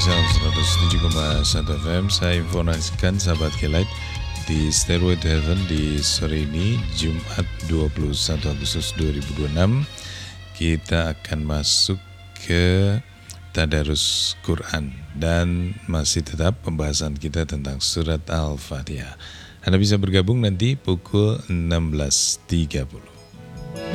Rizal 107,1 FM. Saya informasikan sahabat Kelight di Stairway to Heaven di sore ini Jumat 21 Agustus 2026 kita akan masuk ke Tadarus Quran dan masih tetap pembahasan kita tentang surat Al-Fatihah. Anda bisa bergabung nanti pukul 16.30.